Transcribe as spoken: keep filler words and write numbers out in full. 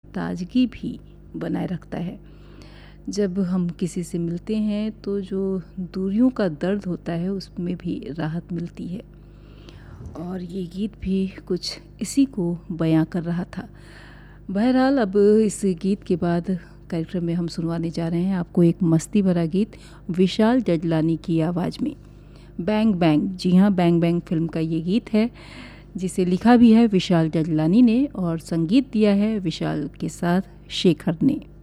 ताजगी भी बनाए रखता है। जब हम किसी से मिलते हैं तो जो दूरियों का दर्द होता है उसमें भी राहत मिलती है। और ये गीत भी कुछ इसी को बयां कर रहा था। बहरहाल अब इस गीत के बाद कार्यक्रम में हम सुनवाने जा रहे हैं आपको एक मस्ती भरा गीत विशाल जजलानी की आवाज़ में, बैंग बैंग। जी हाँ, बैंग बैंग फिल्म का ये गीत है जिसे लिखा भी है विशाल जजलानी ने और संगीत दिया है विशाल के साथ शेखर ने।